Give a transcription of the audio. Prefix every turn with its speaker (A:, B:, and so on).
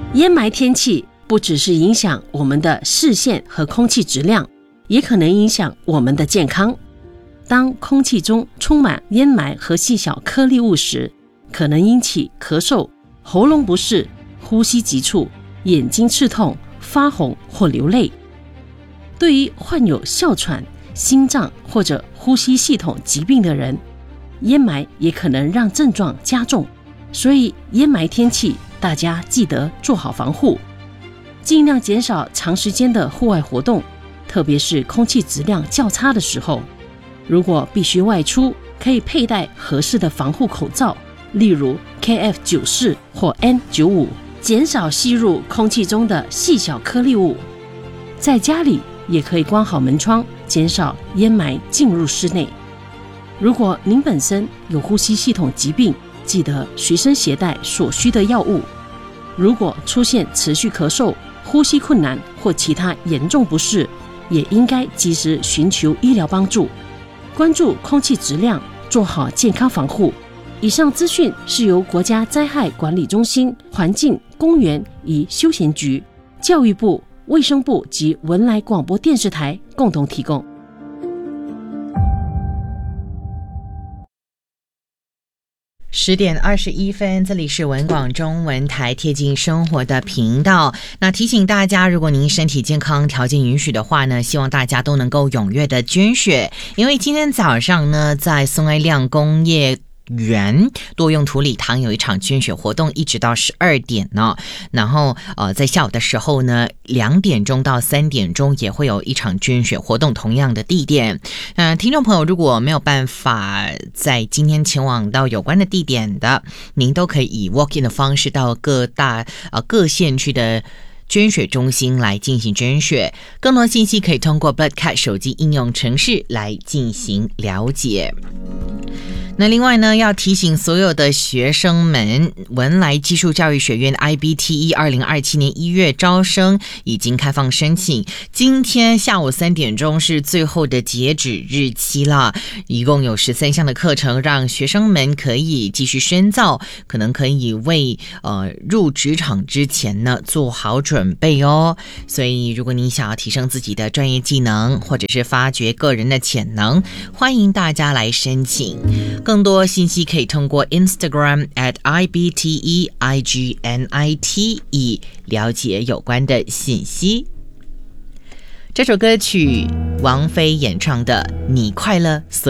A: 烟霾天气不只是影响我们的视线和空气质量，也可能影响我们的健康。当空气中充满烟霾和细小颗粒物时，可能引起咳嗽、喉咙不适、呼吸急促、眼睛刺痛、发红或流泪。对于患有哮喘、心脏或者呼吸系统疾病的人，烟霾也可能让症状加重。所以烟霾天气，大家记得做好防护，尽量减少长时间的户外活动，特别是空气质量较差的时候。如果必须外出，可以佩戴合适的防护口罩，例如 KF94 或 N95， 减少吸入空气中的细小颗粒物。在家里也可以关好门窗，减少烟霾进入室内。如果您本身有呼吸系统疾病，记得随身携带所需的药物。如果出现持续咳嗽、呼吸困难或其他严重不适，也应该及时寻求医疗帮助。关注空气质量，做好健康防护。以上资讯是由国家灾害管理中心、环境、公园与休闲局、教育部、卫生部及文莱广播电视台共同提供。
B: 10:21，这里是文广中文台贴近生活的频道。那提醒大家，如果您身体健康条件允许的话呢，希望大家都能够踊跃的捐血。因为今天早上呢，在松爱亮工业园多用途礼堂有一场捐血活动，一直到12点呢。然后在下午的时候呢，2点钟到3点钟也会有一场捐血活动，同样的地点。听众朋友如果没有办法在今天前往到有关的地点的，您都可以以 walk-in 的方式到各县区的捐血中心来进行捐血。更多信息可以通过 BloodCat 手机应用程式来进行了解。那另外呢，要提醒所有的学生们，文莱技术教育学院 IBTE 2027年1月招生已经开放申请，今天下午3点钟是最后的截止日期了。一共有13项的课程，让学生们可以继续深造，可能可以为入职场之前呢做好准备哦。所以如果你想要提升自己的专业技能，或者是发掘个人的潜能，欢迎大家来申请。更多信息可以通过 Instagram @IBTEIGNITE 了解有关的信息。这首歌曲王菲演唱的《你快乐所